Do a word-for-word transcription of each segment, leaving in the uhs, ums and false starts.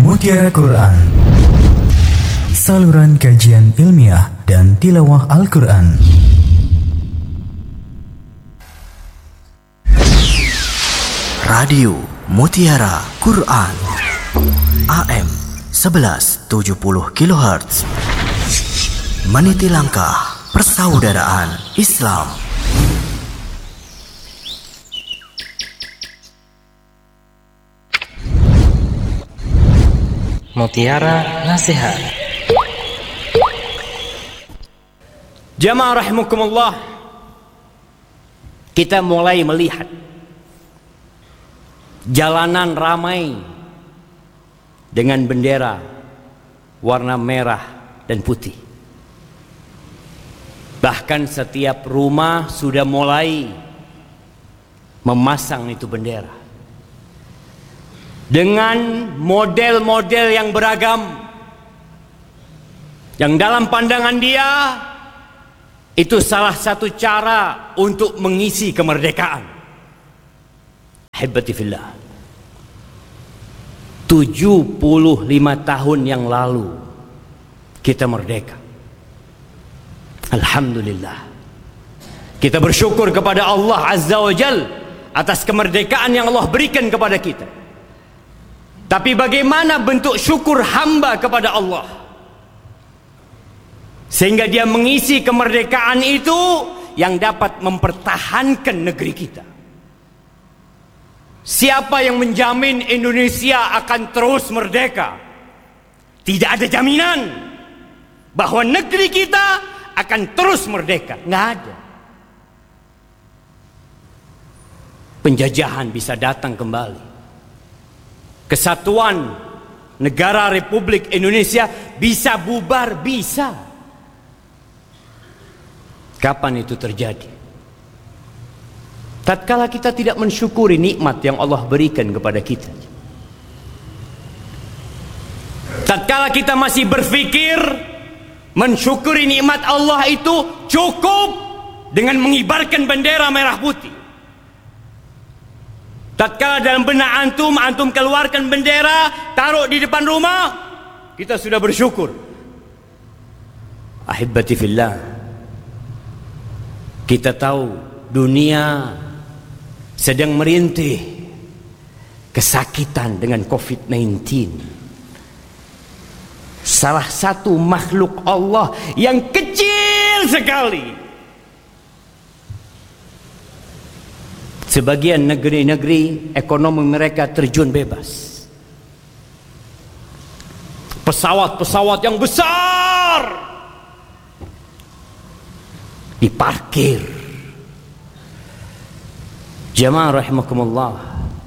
Mutiara Quran, saluran kajian ilmiah dan tilawah Al-Quran. Radio Mutiara Quran A M sebelas tujuh puluh kilohertz, meniti langkah persaudaraan Islam. Mutiara Nasihat. Jamaah rahimakumullah, kita mulai melihat jalanan ramai dengan bendera warna merah dan putih. Bahkan setiap rumah sudah mulai memasang itu bendera dengan model-model yang beragam, yang dalam pandangan dia itu salah satu cara untuk mengisi kemerdekaan. Ahibati fillah, tujuh puluh lima tahun yang lalu kita merdeka. Alhamdulillah, kita bersyukur kepada Allah Azza wa Jal atas kemerdekaan yang Allah berikan kepada kita. Tapi bagaimana bentuk syukur hamba kepada Allah sehingga dia mengisi kemerdekaan itu yang dapat mempertahankan negeri kita? Siapa yang menjamin Indonesia akan terus merdeka? Tidak ada jaminan bahwa negeri kita akan terus merdeka. Nggak ada. Penjajahan bisa datang kembali. Kesatuan negara Republik Indonesia bisa bubar, bisa. Kapan itu terjadi? Tatkala kita tidak mensyukuri nikmat yang Allah berikan kepada kita. Tatkala kita masih berpikir mensyukuri nikmat Allah itu cukup dengan mengibarkan bendera merah putih. Tatkala dalam benak antum, antum keluarkan bendera, taruh di depan rumah, kita sudah bersyukur. Ahibati fillah, kita tahu dunia sedang merintih kesakitan dengan covid sembilan belas. Salah satu makhluk Allah yang kecil sekali. Sebagian negeri-negeri ekonomi mereka terjun bebas. Pesawat-pesawat yang besar diparkir. Jamaah rahimakumullah,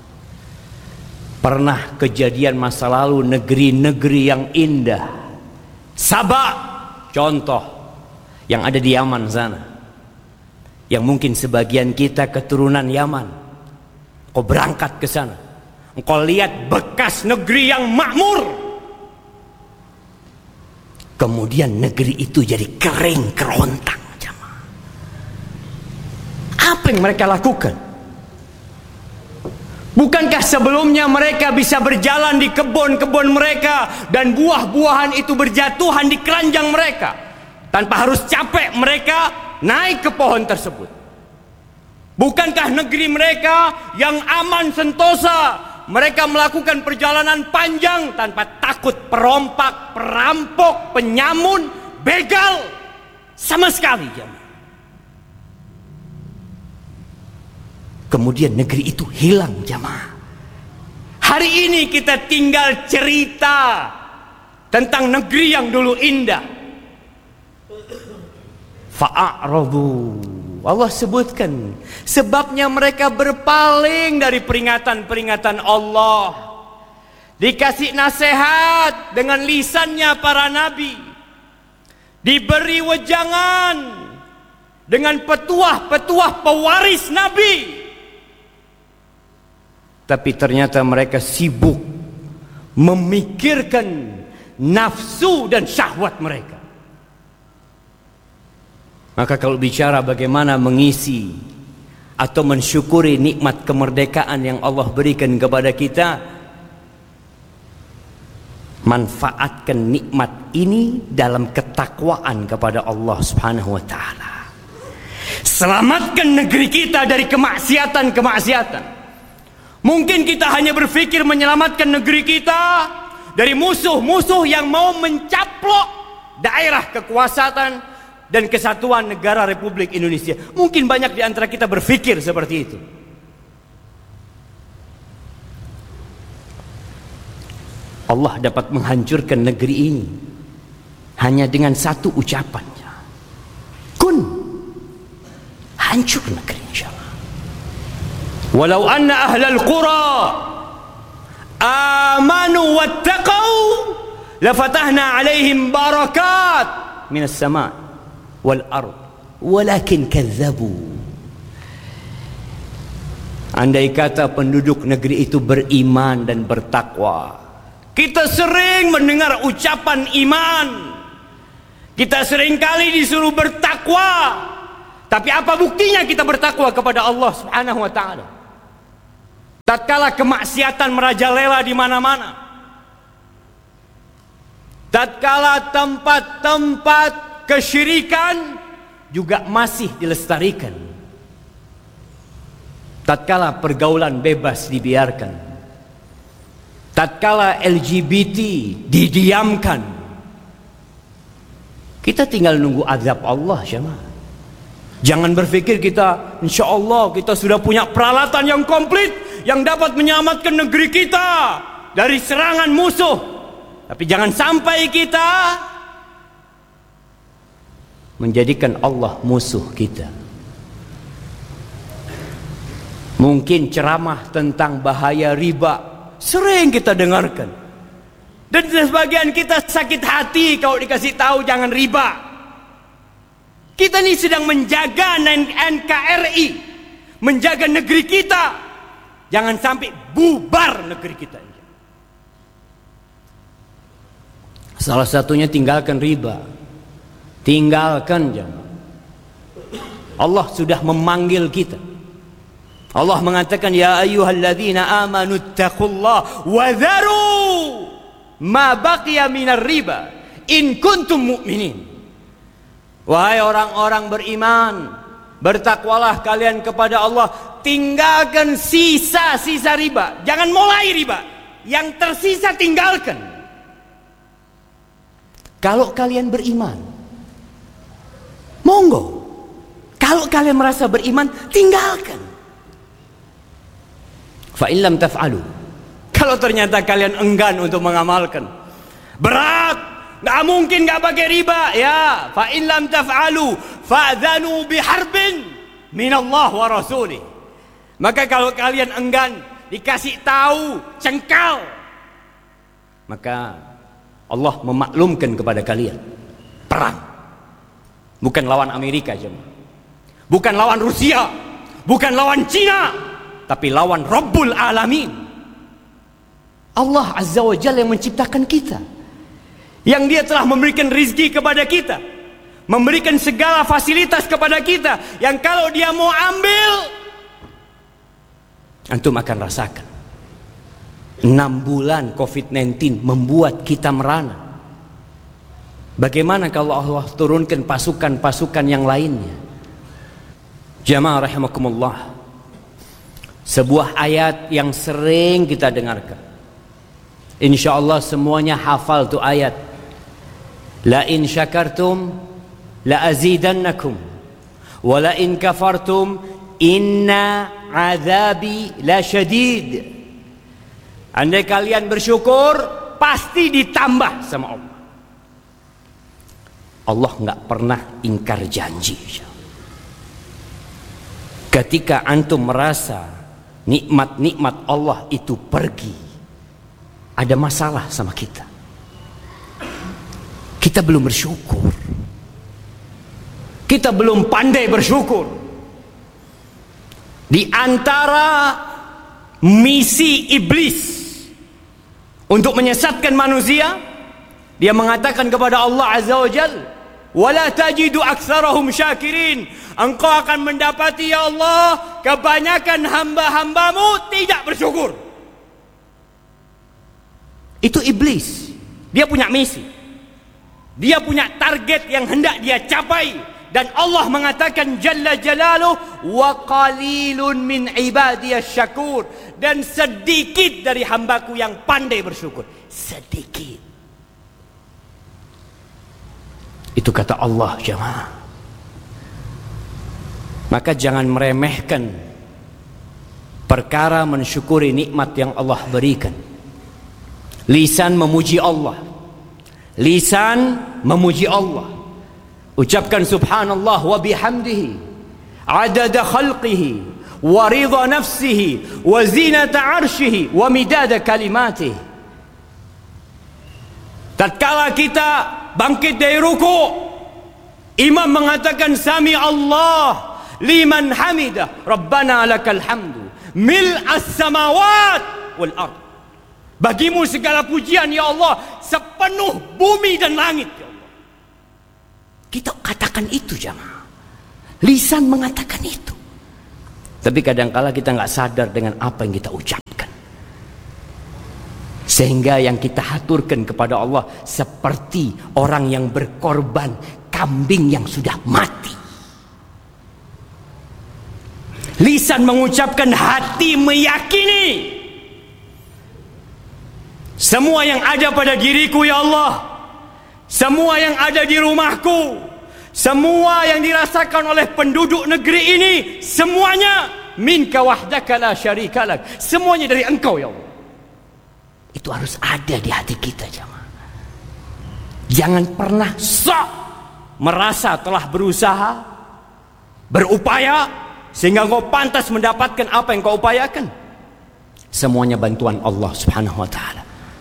pernah kejadian masa lalu negeri-negeri yang indah. Sabah, contoh yang ada di Yaman sana, yang mungkin sebagian kita keturunan Yaman. Kau berangkat ke sana, engkau lihat bekas negeri yang makmur. Kemudian negeri itu jadi kering kerontang. Apa yang mereka lakukan? Bukankah sebelumnya mereka bisa berjalan di kebun-kebun mereka dan buah-buahan itu berjatuhan di keranjang mereka tanpa harus capek mereka naik ke pohon tersebut? Bukankah negeri mereka yang aman sentosa, mereka melakukan perjalanan panjang tanpa takut perompak, perampok, penyamun, begal sama sekali, jemaah? Kemudian negeri itu hilang, jemaah. Hari ini kita tinggal cerita tentang negeri yang dulu indah. Fa'aradu, Allah sebutkan sebabnya mereka berpaling dari peringatan-peringatan Allah. Dikasih nasihat dengan lisannya para nabi, diberi wejangan dengan petuah-petuah pewaris nabi, tapi ternyata mereka sibuk memikirkan nafsu dan syahwat mereka. Maka kalau bicara bagaimana mengisi atau mensyukuri nikmat kemerdekaan yang Allah berikan kepada kita, Manfaatkan nikmat ini dalam ketakwaan kepada Allah Subhanahu wa taala. Selamatkan negeri kita dari kemaksiatan-kemaksiatan. Mungkin kita hanya berpikir menyelamatkan negeri kita dari musuh-musuh yang mau mencaplok daerah kekuasaan dan kesatuan negara Republik Indonesia. Mungkin banyak di antara kita berpikir seperti itu. Allah dapat menghancurkan negeri ini hanya dengan satu ucapannya. Kun, hancur negeri insyaallah. Walau anna ahlal qura amanu wattaqau lafatahna alaihim barakat minas sama' wal ard walakin kazzabu. Andai kata penduduk negeri itu beriman dan bertakwa. Kita sering mendengar ucapan iman. Kita sering kali disuruh bertakwa. Tapi apa buktinya kita bertakwa kepada Allah Subhanahu wa taala? Tatkala kemaksiatan merajalela di mana-mana. Tatkala tempat-tempat kesyirikan juga masih dilestarikan. Tatkala pergaulan bebas dibiarkan. Tatkala L G B T didiamkan, kita tinggal nunggu azab Allah, jemaah. Jangan berpikir kita, insya Allah kita sudah punya peralatan yang komplit yang dapat menyelamatkan negeri kita dari serangan musuh. Tapi jangan sampai kita menjadikan Allah musuh kita. Mungkin ceramah tentang bahaya riba sering kita dengarkan, dan sebagian kita sakit hati kalau dikasih tahu jangan riba. Kita ini sedang menjaga N K R I, menjaga negeri kita, jangan sampai bubar negeri kita. Salah satunya tinggalkan riba, tinggalkan jangan. Allah sudah memanggil kita. Allah mengatakan, ya ayyuhalladzina amanu taqullaha wa dharu ma baqiya minar riba in kuntum mu'minin. Wahai orang-orang beriman, bertakwalah kalian kepada Allah, tinggalkan sisa-sisa riba. Jangan mulai riba, yang tersisa tinggalkan. Kalau kalian beriman, monggo. Kalau kalian merasa beriman, tinggalkan. Fa in lam taf'alu, kalau ternyata kalian enggan untuk mengamalkan, berat, nggak mungkin nggak pakai riba, ya. Fa in lam taf'alu fa'dzanu biharbin minallah wa rasulih. Maka kalau kalian enggan dikasih tahu, cengkal, maka Allah memaklumkan kepada kalian perang. Bukan lawan Amerika, jemaah. Bukan lawan Rusia, bukan lawan Cina, tapi lawan Rabbul Alamin. Allah Azza wa Jalla yang menciptakan kita, yang Dia telah memberikan rizki kepada kita, memberikan segala fasilitas kepada kita, yang kalau Dia mau ambil, antum akan rasakan. Enam bulan covid sembilan belas membuat kita merana. Bagaimana kalau Allah turunkan pasukan-pasukan yang lainnya? Jamaah rahimakumullah, sebuah ayat yang sering kita dengarkan. Insya Allah semuanya hafal tu ayat. La in syakartum la azidannakum wa la in kafartum inna azabi la syadid. Andai kalian bersyukur, pasti ditambah sama Allah. Allah nggak pernah ingkar janji. Ketika antum merasa nikmat-nikmat Allah itu pergi, ada masalah sama kita. Kita belum bersyukur. Kita belum pandai bersyukur. Di antara misi iblis untuk menyesatkan manusia, dia mengatakan kepada Allah Azza wa Jalla, wala tajidu aktsarahum syakirin. Engkau akan mendapati, ya Allah, kebanyakan hamba-hambamu tidak bersyukur. Itu iblis. Dia punya misi. Dia punya target yang hendak dia capai. Dan Allah mengatakan Jalla Jalaluh, wa qalilun min ibadiyas syakur. Dan sedikit dari hambaku yang pandai bersyukur. Sedikit. Itu kata Allah, jemaah. Maka jangan meremehkan perkara mensyukuri nikmat yang Allah berikan. Lisan memuji Allah, lisan memuji Allah. Ucapkan subhanallah wa bihamdihi adada khalqihi wa ridha nafsihi wa zinata arshihi wa midada kalimatihi. Tatkala kita bangkit dari ruku, imam mengatakan sami Allah liman hamidah rabbana lakal hamdu mil as-samawat wal ard. Bagimu segala pujian ya Allah sepenuh bumi dan langit ya Allah. Kita katakan itu jemaah. Lisan mengatakan itu. Tapi kadangkala kita nggak sadar dengan apa yang kita ucapkan. Sehingga yang kita haturkan kepada Allah seperti orang yang berkorban kambing yang sudah mati. Lisan mengucapkan, hati meyakini. Semua yang ada pada diriku ya Allah, semua yang ada di rumahku, semua yang dirasakan oleh penduduk negeri ini, semuanya minka wahdaka la syarikalak. Semuanya dari engkau ya Allah. Itu harus ada di hati kita jemaah. Jangan pernah sok merasa telah berusaha, berupaya sehingga engkau pantas mendapatkan apa yang kau upayakan. Semuanya bantuan Allah Subhanahu wa taala.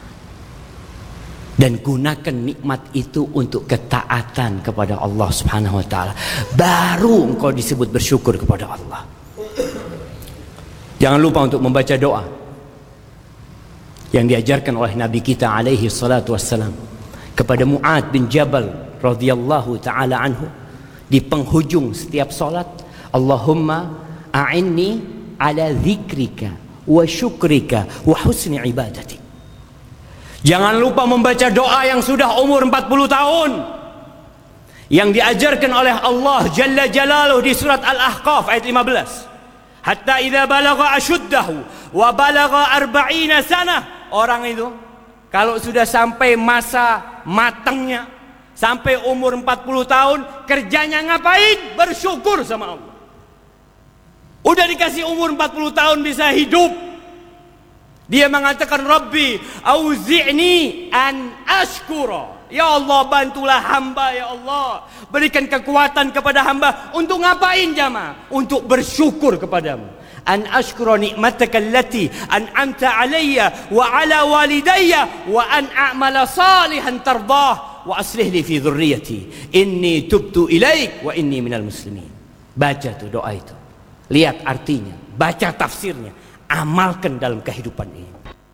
Dan gunakan nikmat itu untuk ketaatan kepada Allah Subhanahu wa taala. Baru engkau disebut bersyukur kepada Allah. Jangan lupa untuk membaca doa yang diajarkan oleh Nabi kita alaihi salatu wassalam kepada Mu'ad bin Jabal radhiyallahu taala anhu di penghujung setiap salat, Allahumma a'inni ala dzikrika wa syukrika wa husni ibadatik. Jangan lupa membaca doa yang sudah umur empat puluh tahun yang diajarkan oleh Allah Jalla Jalaluh di surat Al-Ahqaf ayat lima belas. Hatta idza balagha ashuddahu wa balagha arba'ina sanah. Orang itu kalau sudah sampai masa matangnya, sampai umur empat puluh tahun, kerjanya ngapain? Bersyukur sama Allah. Udah dikasih umur empat puluh tahun bisa hidup. Dia mengatakan, Rabbi auzi'ni an ashkura. Ya Allah, bantulah hamba ya Allah. Berikan kekuatan kepada hamba. Untuk ngapain jamaah? Untuk bersyukur kepadamu. An ashkura ni'mataka allati an'amta alayya wa ala walidayya wa an a'mala salihan tardah wa aslih li fi dhurriyyati inni tubtu ilaik wa inni minal muslimin. Baca tuh doa itu. Lihat artinya, baca tafsirnya, amalkan dalam kehidupan ini.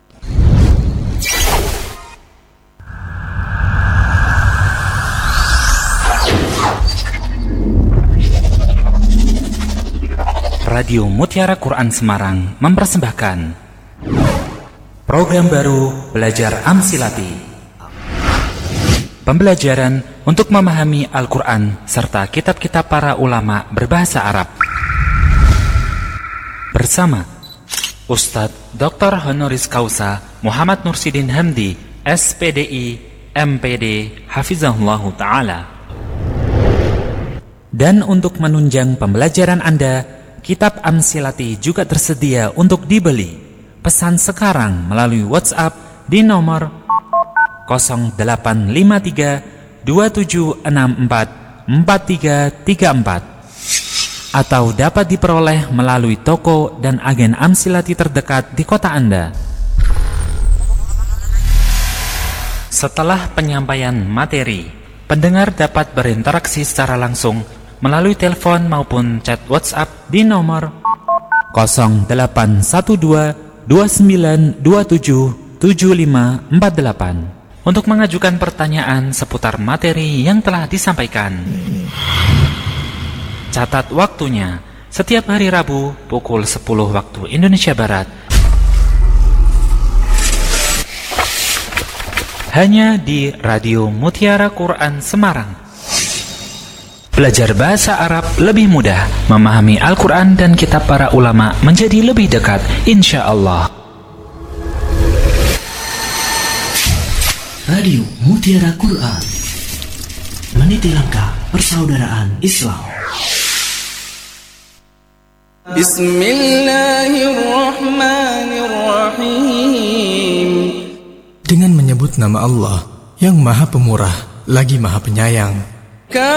Radio Mutiara Quran Semarang mempersembahkan program baru Belajar Amsilati. Pembelajaran untuk memahami Al-Quran serta kitab-kitab para ulama berbahasa Arab. Bersama Ustadz Doktor Honoris Causa Muhammad Nursidin Hamdi, S P D I, M P D, Hafizahullahu Ta'ala. Dan untuk menunjang pembelajaran Anda, kitab Amsilati juga tersedia untuk dibeli. Pesan sekarang melalui WhatsApp di nomor nol delapan lima tiga dua tujuh enam empat empat tiga tiga empat atau dapat diperoleh melalui toko dan agen Amsilati terdekat di kota Anda. Setelah penyampaian materi, pendengar dapat berinteraksi secara langsung melalui telepon maupun chat WhatsApp di nomor nol delapan satu dua dua sembilan dua tujuh tujuh lima empat delapan untuk mengajukan pertanyaan seputar materi yang telah disampaikan. Catat waktunya, setiap hari Rabu pukul sepuluh waktu Indonesia Barat. hanya di Radio Mutiara Quran Semarang. Belajar bahasa Arab lebih mudah, memahami Al-Quran dan kitab para ulama menjadi lebih dekat, insya Allah. Radio Mutiara Quran, meniti langkah persaudaraan Islam. Bismillahirrahmanirrahim. Dengan menyebut nama Allah yang Maha Pemurah lagi Maha Penyayang.